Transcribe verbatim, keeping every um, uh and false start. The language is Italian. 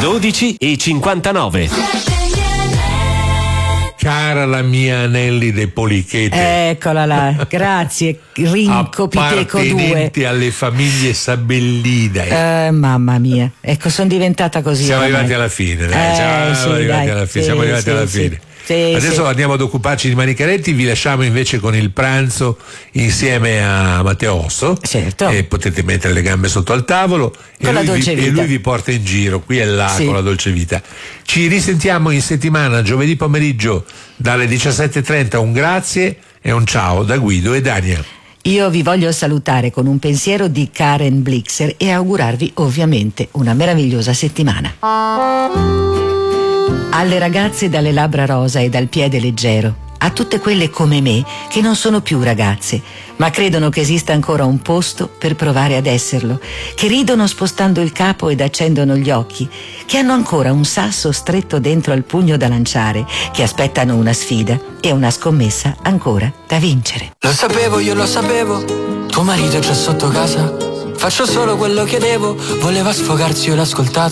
dodici e cinquantanove. Cara la mia Anelli De Polichete. Eccola là, grazie Rinco Piteco due. Appartenenti alle famiglie Sabellida. Eh, mamma mia, ecco, sono diventata così. Siamo ormai. arrivati alla fine, dai. Eh, Siamo sì, arrivati dai, alla fine. sì, Siamo arrivati sì, alla sì. fine. Sì, Adesso sì. andiamo ad occuparci di Manicaretti, vi lasciamo invece con il pranzo insieme a Matteo Osso. Certo. E potete mettere le gambe sotto al tavolo e Con la lui, dolce vi, vita. e lui vi porta in giro qui e là Sì. con la dolce vita. Ci risentiamo in settimana, giovedì pomeriggio dalle diciassette e trenta. Un grazie e un ciao da Guido e Dania. Io vi voglio salutare con un pensiero di Karen Blixer e augurarvi ovviamente una meravigliosa settimana. Alle ragazze dalle labbra rosa e dal piede leggero, a tutte quelle come me che non sono più ragazze, ma credono che esista ancora un posto per provare ad esserlo, che ridono spostando il capo ed accendono gli occhi, che hanno ancora un sasso stretto dentro al pugno da lanciare, che aspettano una sfida e una scommessa ancora da vincere. Lo sapevo, io lo sapevo, tuo marito è già sotto casa, faccio solo quello che devo, voleva sfogarsi, io l'ho ascoltato.